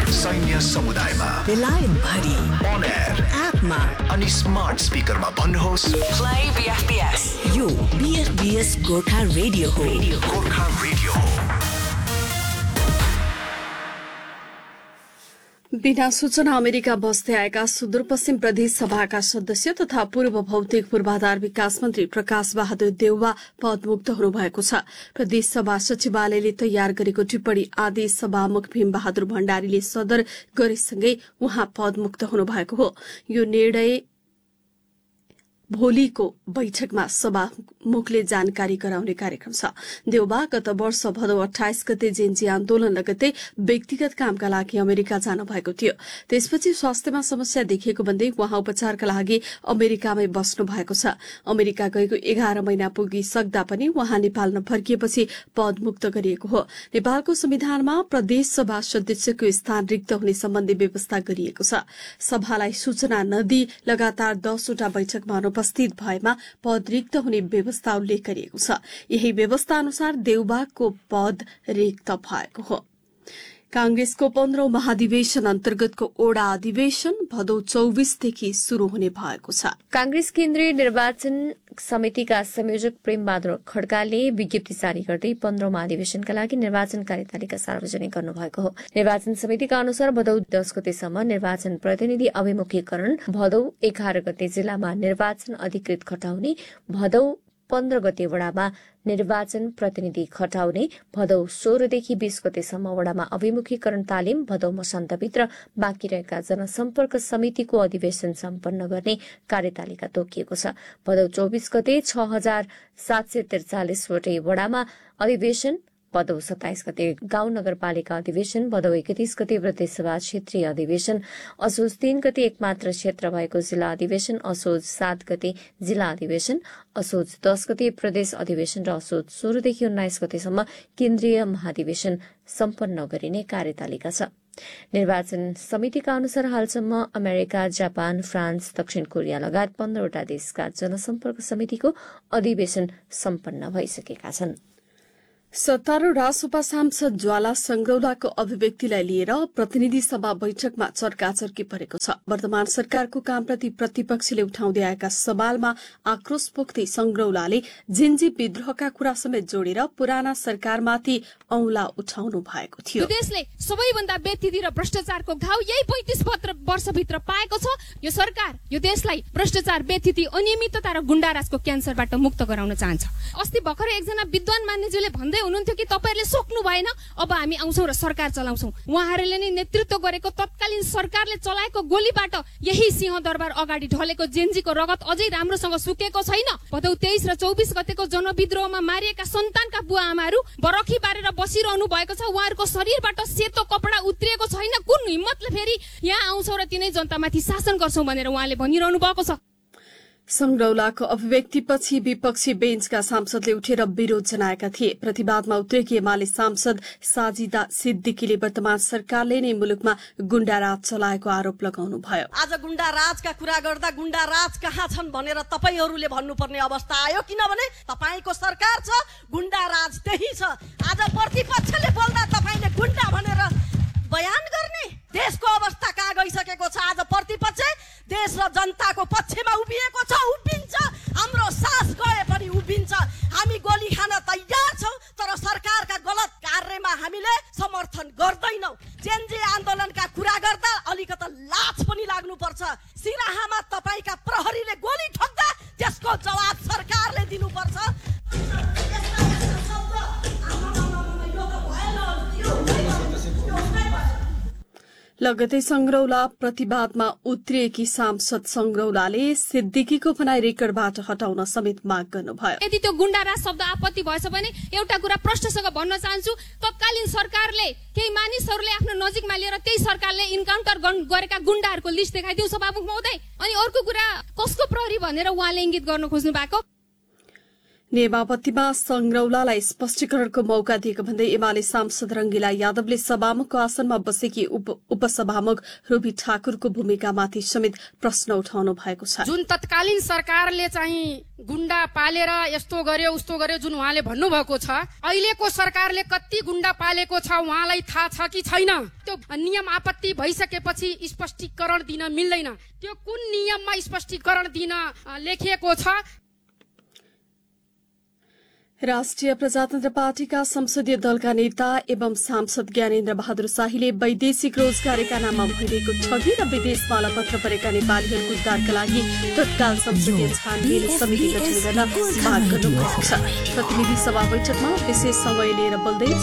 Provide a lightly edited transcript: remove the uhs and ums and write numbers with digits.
सैन्य समुदायमा, बेलायत भरि, on air, एपमा अनि स्मार्ट स्पिकरमा भन्नुहोस् Play BFBS. यो BFBS गोर्खा रेडियो हो. गोर्खा रेडियो हो। बिना सूचना अमेरिका बस्दै आएका सुदूरपश्चिम प्रदेश सभाका सदस्य तथा पूर्व भौतिक पूर्वाधार विकास मन्त्री प्रकाश बहादुर देउवा पदमुक्त हुनुभएको छ। प्रदेश सभा सचिवालयले तयार गरेको टिप्पणी आदेश सभामुख भीम बहादुर भण्डारीले सदर गरेसँगै उहाँ पदमुक्त हुनुभएको हो। यो निर्णय भोलिको बैठकमा सभामुखले जानकारी गराउने कार्यक्रम छ। देउबा गत वर्ष भदौ 28 गते जेन्जी आन्दोलन लगत्तै व्यक्तिगत कामका लागि अमेरिका जानु भएको थियो। त्यसपछि स्वास्थ्यमा समस्या देखिएको भन्दै उहाँ उपचारका लागि अमेरिकामै बस्नु भएको छ। अमेरिका गएको 11 महिना पुगिसक्दा पनि उहाँ नेपाल नफर्किएपछि पदमुक्त गरिएको हो। नेपालको संविधानमा प्रदेश सभा सदस्यको स्थान रिक्त हुने सम्बन्धी व्यवस्था गरिएको छ। सभालाई सूचना नदिई लगातार 10 वटा बैठकमा उपस्थित भएमा पद रिक्त हुने व्यवस्था उल्लेख गरिएको छ। यही व्यवस्था अनुसार देउबाको पद रिक्त भएको हो। कांग्रेसको 15औं महाधिवेशन अन्तर्गतको ओडा अधिवेशन भदौ 24 देखि शुरू हुने भएको छ। कांग्रेस केन्द्रीय निर्वाचन समितिका संयोजक प्रेमबहादुर खड्काले विज्ञप्ति जारी गर्दै 15औं महाधिवेशनका लागि निर्वाचन कार्यतालिका सार्वजनिक गर्नुभएको हो। निर्वाचन समितिका अनुसार भदौ 10 गतेसम्म निर्वाचन प्रतिनिधि अभिमुखीकरण, भदौ 11 गते जिल्लामा निर्वाचन अधिकृत खटाउने, भदौ 15 गते वडामा निर्वाचन प्रतिनिधि खटाउने, भदौ 16 देखि 20 गतेसम्म वडामा अभिमुखीकरण तालिम, भदौ मसान्तभित्र बाँकी रहेका जनसम्पर्क समितिको अधिवेशन सम्पन्न गर्ने कार्यतालिका तोकिएको छ। भदौ 24 गते 6743 वटै वडामा अधिवेशन, भदौ 27 गते गाउँ नगरपालिका अधिवेशन, भदौ 31 गते प्रदेशसभा क्षेत्रीय अधिवेशन, असोज 3 गते एकमात्र क्षेत्र भएको जिल्ला अधिवेशन, असोज 7 गते जिल्ला अधिवेशन, असोज 10 गते प्रदेश अधिवेशन र असोज 16 देखि 19 गतेसम्म केन्द्रीय महाधिवेशन सम्पन्न गरिने कार्यतालिका छ। निर्वाचन समितिका अनुसार हालसम्म अमेरिका, जापान, फ्रान्स, दक्षिण कोरिया लगायत 15 वटा देशका जनसम्पर्क समितिको अधिवेशन सम्पन्न भइसकेका छन्। सत्तारूढ़ रासपा सांसद ज्वाला संग्रौलाको अभिव्यक्तिलाई लिएर प्रतिनिधि सभा बैठकमा चर्काचर्की परेको छ। वर्तमान सरकारको कामप्रति प्रतिपक्षले उठाउँदै आएका सवालमा आक्रोश पोख्दै संग्रौलाले जिन्जी विद्रोहका कुरा समेत जोडेर पुराना सरकारमाथि औंला उठाउनु भएको थियो। देशले सबैभन्दा व्यतिथि र भ्रष्टाचारको घाउ यही 35 वर्षभित्र पाएको छ। यो सरकार यो देशलाई भ्रष्टाचार, व्यतिथि, अनियमितता र गुण्डाराजको क्यान्सरबाट मुक्त गराउन चाहन्छ। अस्ति भर्खरै एकजना विद्वान मान्यज्यूले भन्दै हुनुहुन्थ्यो कि तपाईहरुले सोक्नु भएन, अब हामी आउँछौं र सरकार चलाउँछौं। उहाँहरूले नै नेतृत्व गरेको तत्कालीन सरकारले चलाएको गोलीबाट यही सिंहदरबार अगाडि ढलेको जेन्जीको रगत अझै राम्रोसँग सुकेको छैन। भदौ 23 र 24 गतेको जनविद्रोहमा मारिएका सन्तानका बुवा आमाहरू बरखी बारेर बसिरहनु भएको छ। उहाँहरूको शरीरबाट सेतो कपडा उत्रिएको छैन। कुन हिम्मतले फेरि यहाँ आउँछौं र तिनै जनतामाथि शासन गर्छौं भनेर उहाँले भनिरहनु भएको छ। संग्रौलाको अभिव्यक्तिपछि विपक्षी बेन्चका सांसदले उठेर विरोध जनाएका थिए। प्रतिवादमा उत्रेकी एमाले सांसद साजिदा सिद्दिकीले वर्तमान सरकारले नै मुलुकमा गुण्डाराज चलाएको आरोप लगाउनुभयो। आज गुण्डाराजका कुरा गर्दा गुण्डाराज कहाँ छन् भनेर तपाईहरुले भन्नुपर्ने अवस्था आयो, किनभने तपाईको सरकार छ, गुण्डाराज त्यही छ। आज प्रतिपक्षले बोल्दा तपाईले गुण्डा भनेर बयान गर्ने देशको अवस्था कहाँ गइसकेको छ। आज प्रतिपक्ष देश र जनताको पक्षमा उभिएको छ, उभिन्छ। हाम्रो सास गए पनि उभिन्छ। हामी गोली खान तयार छौं, तर सरकारका गलत कार्यमा हामीले समर्थन गर्दैनौं। जेन्जी आन्दोलनका कुरा गर्दा अलिकति लाज पनि लाग्नुपर्छ। सिराहामा तपाईका प्रहरीले गोली ठोक्दा त्यसको जवाब सरकारले दिनुपर्छ। लगतै संग्रौला प्रतिवादमा उत्रिएकी सांसद संग्रौलाले सिद्दिकीको भनाई रेकर्डबाट हटाउन समेत माग गर्नुभयो। यदि त्यो गुण्डाराज शब्द आपत्ति भएछ भने एउटा कुरा प्रश्नसँग भन्न चाहन्छु, तत्कालीन सरकारले केही मानिसहरूले आफ्नो नजिकमा लिएर त्यही सरकारले इन्काउन्टर गरेका गुण्डाहरूको लिस्ट देखाइदियो सभामुख महोदय। अनि अर्को कुरा कसको प्रहरी भनेर उहाँले इंगित गर्न खोज्नु भएको। नियमावलीमा संग्रौलालाई स्पष्टीकरणको मौका दिएको भन्दै एमाले सांसद रंगिला यादवले सभामुखको आसनमा बसेकी उपसभामुख रूबी ठाकुरको भूमिकामाथि समेत प्रश्न उठाउनु भएको छ। जुन तत्कालीन सरकारले चाहिँ गुण्डा पालेर यस्तो गर्यो उस्तो गर्यो जुन उहाँले भन्नुभएको छ, अहिलेको सरकारले कति गुण्डा पालेको छ उहाँलाई थाहा छ कि छैन? त्यो नियम आपत्ति भइसकेपछि स्पष्टीकरण दिन मिल्दैन। त्यो कुन नियममा स्पष्टीकरण दिन लेखिएको छ? राष्ट्रिय प्रजातन्त्र पार्टीका संसदीय दलका नेता एवं सांसद ज्ञानेन्द्र बहादुर शाहीले वैदेशिक रोजगारीका नाममा भइरहेको ठगी र विदेशमा अलपत्र परेका नेपालीहरूको उद्धारका लागि तत्काल संसदीय छानबिन समिति गठन गर्न माग गर्नुभएको छ। प्रतिनिधि सभा बैठकमा विशेष समय लिएर बोल्दै